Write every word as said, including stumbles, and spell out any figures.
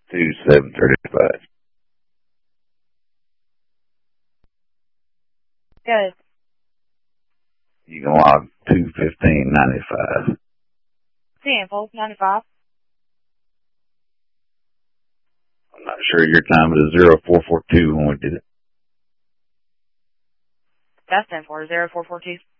two seven thirty-five. Good. You can log two fifteen ninety-five. Sample, ninety-five. I'm not sure your time, but it's zero four four two when we did it. That's ten four, zero four four two.